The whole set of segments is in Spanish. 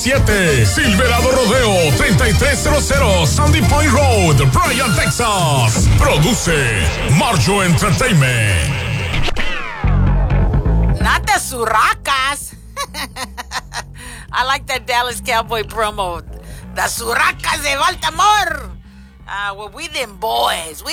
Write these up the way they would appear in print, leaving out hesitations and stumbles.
17. Silverado Rodeo 3300 Sandy Point Road, Bryan, Texas. Produce Marjo Entertainment. Not the Surracas. I like that Dallas Cowboy promo. The Surracas de Baltimore. Well, we them boys.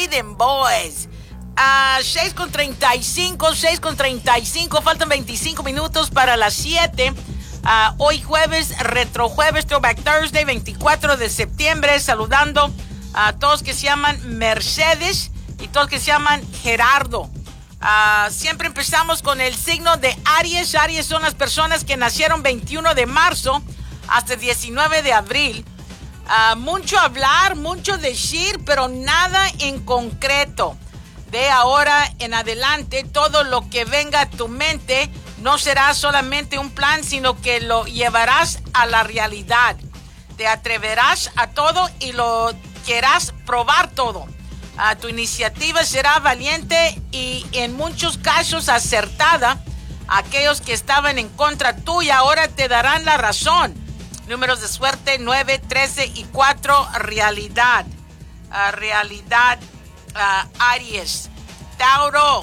6:35, faltan 25 minutos para las 7. Hoy jueves, retrojueves, Throwback Thursday, 24 de septiembre, saludando a todos que se llaman Mercedes y todos que se llaman Gerardo. Siempre empezamos con el signo de Aries. Aries son las personas que nacieron 21 de marzo hasta 19 de abril. Mucho hablar, mucho decir, pero nada en concreto. De ahora en adelante, todo lo que venga a tu mente no será solamente un plan, sino que lo llevarás a la realidad. Te atreverás a todo y lo querrás probar todo. Tu iniciativa será valiente y en muchos casos acertada. Aquellos que estaban en contra tuya ahora te darán la razón. Números de suerte 9, 13 y 4, realidad. Aries. Tauro.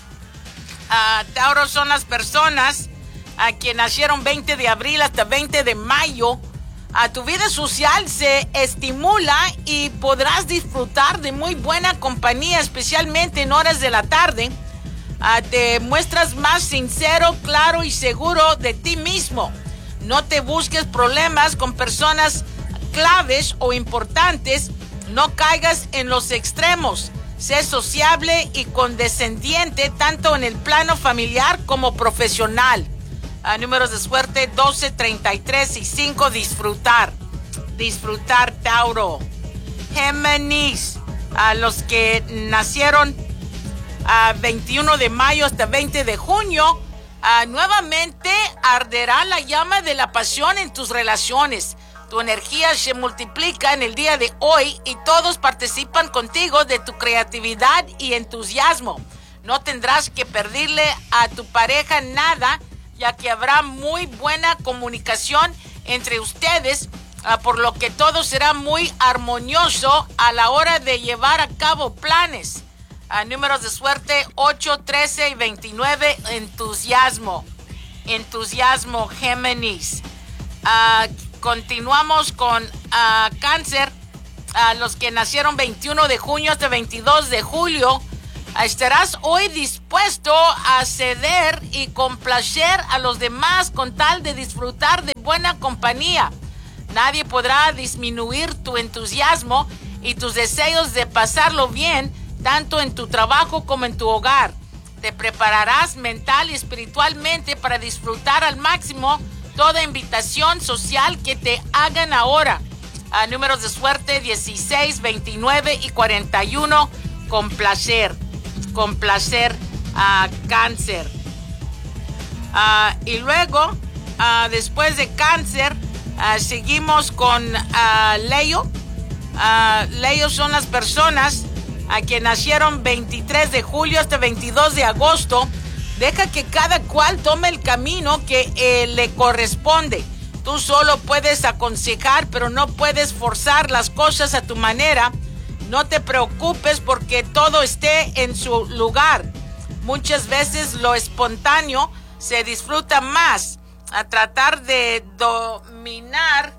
Tauro son las personas que nacieron 20 de abril hasta 20 de mayo. Tu vida social se estimula y podrás disfrutar de muy buena compañía, especialmente en horas de la tarde. Te muestras más sincero, claro y seguro de ti mismo. No te busques problemas con personas claves o importantes. No caigas en los extremos. Sé sociable y condescendiente tanto en el plano familiar como profesional. Números de suerte 12, 33 y 5. Disfrutar, Tauro. Géminis, los que nacieron 21 de mayo hasta 20 de junio, nuevamente arderá la llama de la pasión en tus relaciones. Tu energía se multiplica en el día de hoy y todos participan contigo de tu creatividad y entusiasmo. No tendrás que pedirle a tu pareja nada, ya que habrá muy buena comunicación entre ustedes, por lo que todo será muy armonioso a la hora de llevar a cabo planes. Números de suerte 8, 13 y 29, entusiasmo, Géminis. Continuamos con Cáncer. Los que nacieron 21 de junio hasta 22 de julio, estarás hoy dispuesto a ceder y complacer a los demás con tal de disfrutar de buena compañía. Nadie podrá disminuir tu entusiasmo y tus deseos de pasarlo bien, tanto en tu trabajo como en tu hogar. Te prepararás mental y espiritualmente para disfrutar al máximo toda invitación social que te hagan ahora. Números de suerte 16, 29 y 41. Complacer a Cáncer. Y luego, después de Cáncer, seguimos con Leo. Leo son las personas que nacieron 23 de julio hasta 22 de agosto. Deja que cada cual tome el camino que le corresponde. Tú solo puedes aconsejar, pero no puedes forzar las cosas a tu manera. No te preocupes porque todo esté en su lugar. Muchas veces lo espontáneo se disfruta más. Tratar de dominar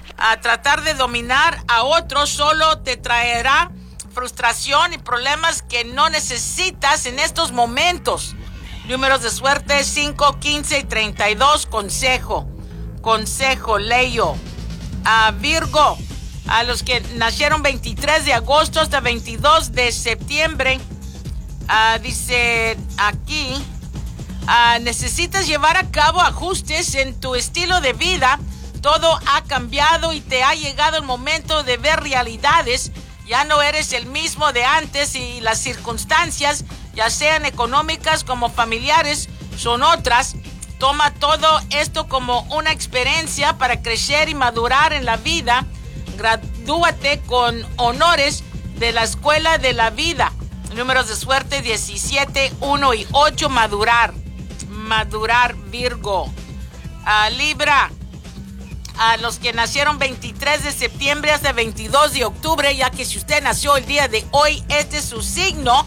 a otros solo te traerá frustración y problemas que no necesitas en estos momentos. Números de suerte 5, 15 y 32. Consejo, Leo. Virgo, a los que nacieron 23 de agosto hasta 22 de septiembre, dice aquí, necesitas llevar a cabo ajustes en tu estilo de vida. Todo ha cambiado y te ha llegado el momento de ver realidades. Ya no eres el mismo de antes y las circunstancias, ya sean económicas como familiares, son otras. Toma todo esto como una experiencia para crecer y madurar en la vida. Gradúate con honores de la escuela de la vida. Números de suerte 17, 1 y 8. Madurar, Virgo. Libra. a los que nacieron 23 de septiembre hasta 22 de octubre, ya que si usted nació el día de hoy, este es su signo,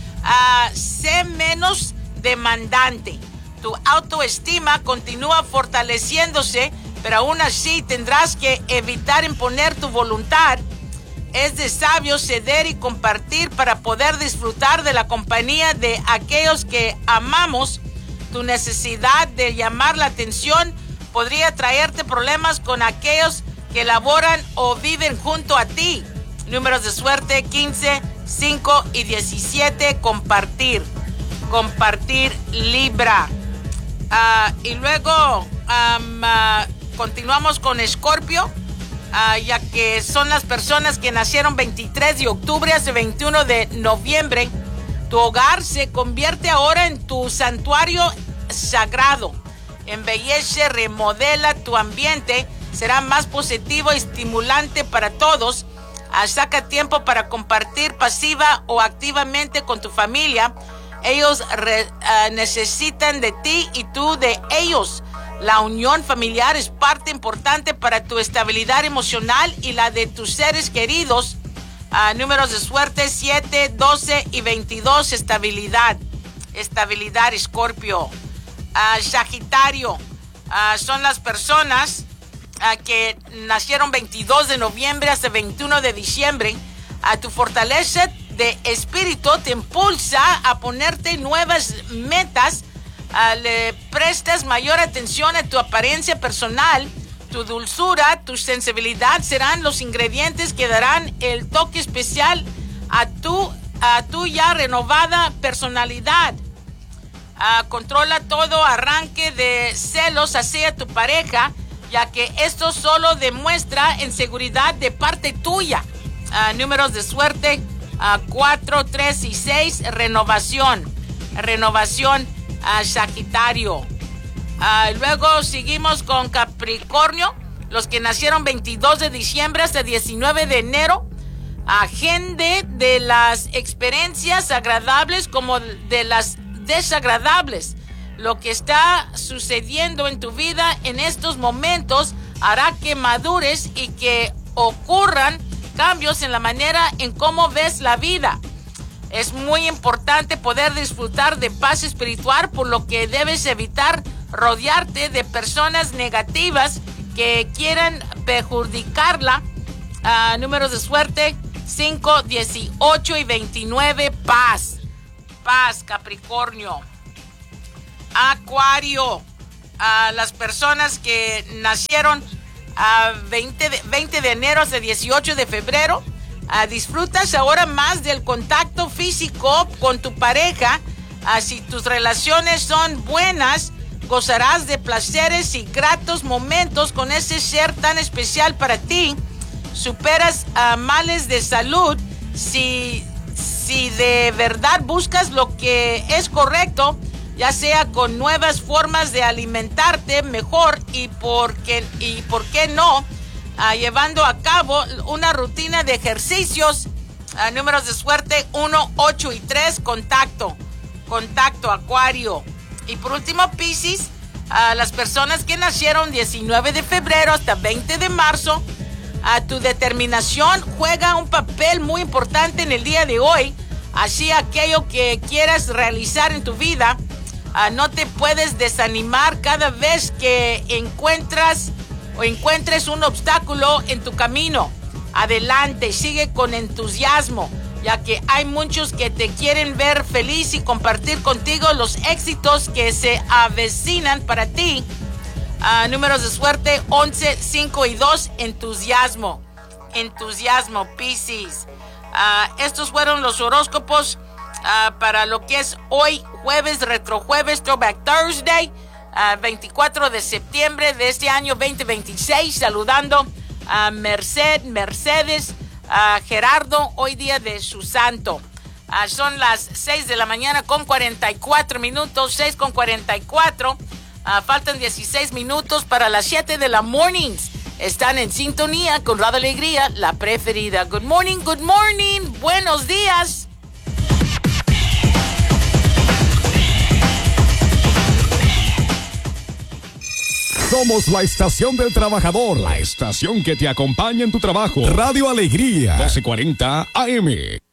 sé menos demandante. Tu autoestima continúa fortaleciéndose, pero aún así tendrás que evitar imponer tu voluntad. Es de sabio ceder y compartir para poder disfrutar de la compañía de aquellos que amamos. Tu necesidad de llamar la atención podría traerte problemas con aquellos que laboran o viven junto a ti. Números de suerte 15, 5 y 17. Compartir. Compartir Libra. Y luego continuamos con Escorpio. Ya que son las personas que nacieron 23 de octubre hasta 21 de noviembre. Tu hogar se convierte ahora en tu santuario sagrado. Embellece, remodela tu ambiente. Será más positivo y estimulante para todos. Saca tiempo para compartir pasiva o activamente con tu familia. Ellos necesitan de ti y tú de ellos. La unión familiar es parte importante para tu estabilidad emocional y la de tus seres queridos. Números de suerte 7, 12 y 22. Estabilidad. Estabilidad, Escorpio. Sagitario. Son las personas que nacieron 22 de noviembre hasta 21 de diciembre. Tu fortaleza de espíritu te impulsa a ponerte nuevas metas. Le prestas mayor atención a tu apariencia personal. Tu dulzura, tu sensibilidad serán los ingredientes que darán el toque especial a tu ya renovada personalidad. Controla todo arranque de celos hacia tu pareja, ya que esto solo demuestra inseguridad de parte tuya. Números de suerte 4, 3 y 6. Renovación. Renovación. Sagitario. Luego seguimos con Capricornio, los que nacieron 22 de diciembre hasta 19 de enero. Agende de las experiencias agradables como de las desagradables. Lo que está sucediendo en tu vida en estos momentos hará que madures y que ocurran cambios en la manera en cómo ves la vida. Es muy importante poder disfrutar de paz espiritual, por lo que debes evitar rodearte de personas negativas que quieran perjudicarla. Números de suerte 5, 18 y 29. Paz. Paz, Capricornio. Acuario. Las personas que nacieron 20 de enero hasta 18 de febrero. Disfrutas ahora más del contacto físico con tu pareja. Si tus relaciones son buenas, gozarás de placeres y gratos momentos con ese ser tan especial para ti. Superas males de salud si de verdad buscas lo que es correcto, ya sea con nuevas formas de alimentarte mejor y por qué no, llevando a cabo una rutina de ejercicios. Números de suerte 1, 8 y 3. Contacto, Acuario. Y por último, Piscis. Las personas que nacieron 19 de febrero hasta 20 de marzo. Tu determinación juega un papel muy importante en el día de hoy. Así aquello que quieras realizar en tu vida, no te puedes desanimar cada vez que encuentres un obstáculo en tu camino. Adelante, sigue con entusiasmo, ya que hay muchos que te quieren ver feliz y compartir contigo los éxitos que se avecinan para ti. Números de suerte 11, 5 y 2. Entusiasmo, Piscis. Estos fueron los horóscopos para lo que es hoy, jueves, retrojueves, Throwback Thursday, 24 de septiembre de este año 2026. Saludando a Mercedes, Gerardo, hoy día de su santo. Son las 6 de la mañana con 44 minutos, 6 con 44. Faltan 16 minutos para las 7 de la mornings. Están en sintonía con Radio Alegría, la preferida. Good morning, buenos días. Somos la estación del trabajador, la estación que te acompaña en tu trabajo. Radio Alegría, 1240 AM.